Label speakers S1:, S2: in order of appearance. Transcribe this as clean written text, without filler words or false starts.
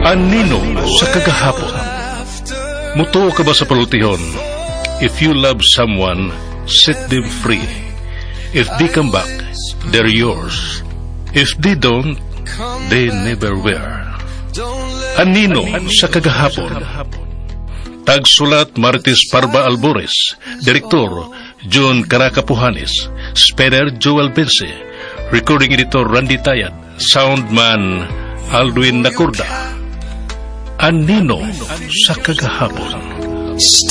S1: Anino sa kagahapon. Mutuo ka ba sa palutihon? If you love someone, set them free. If they come back, they're yours. If they don't, they never were. Anino sa kagahapon. Tagsulat Martis Parba Albores. Direktor John Caracapuhanes. Speaker Joel Bense. Recording editor Randy Tayad. Soundman Alduin Nakurda. Anino sa kagahapon.